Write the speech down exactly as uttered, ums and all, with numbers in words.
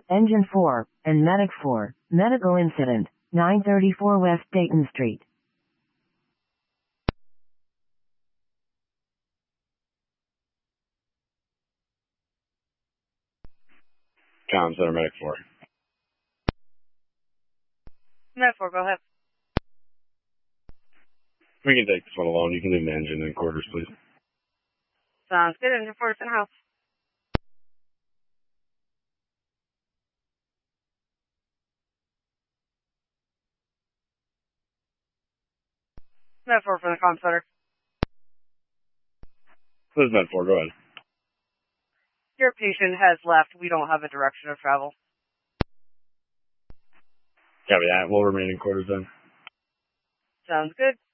Engine four, and Medic four, medical incident, nine thirty-four West Dayton Street. Com Center, Medic four. Medic four, go ahead. We can take this one alone. You can leave the engine in quarters, please. Sounds good. Engine four is in house. Med four from the comm center. This is Med four, go ahead. Your patient has left. We don't have a direction of travel. Copy that. We'll remain in quarters then. Sounds good.